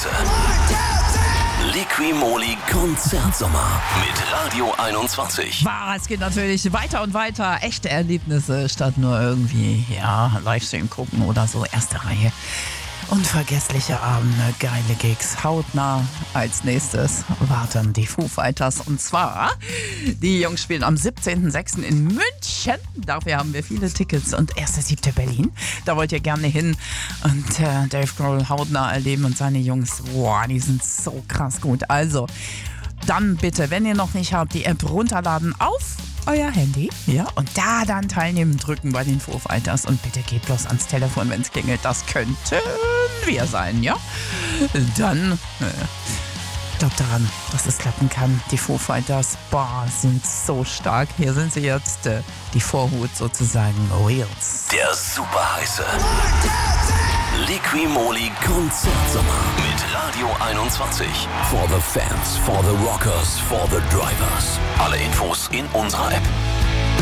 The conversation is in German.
heiße. Liqui-Moly Konzertsommer mit Radio 21. Es geht natürlich weiter und weiter. Echte Erlebnisse statt nur irgendwie, Livestream gucken oder so. Erste Reihe. Unvergessliche Abende, geile Gigs. Hautnah als nächstes warten die Foo Fighters. Und zwar, die Jungs spielen am 17.06. in München. Dafür haben wir viele Tickets. Und 1.07. Berlin. Da wollt ihr gerne hin. Und Dave Grohl hautnah erleben und seine Jungs, die sind so krass gut. Also, dann bitte, wenn ihr noch nicht habt, die App runterladen auf euer Handy, und da dann teilnehmen drücken bei den Foo Fighters und bitte geht bloß ans Telefon, wenn es klingelt. Das könnten wir sein, Dann glaubt daran, dass es klappen kann. Die Foo Fighters, sind so stark. Hier sind sie jetzt, die Vorhut sozusagen, Wheels. Der super heiße Liqui-Moly Konzertsommer mit Radio 21. For the fans, for the rockers, for the drivers. Alle Infos in unserer App.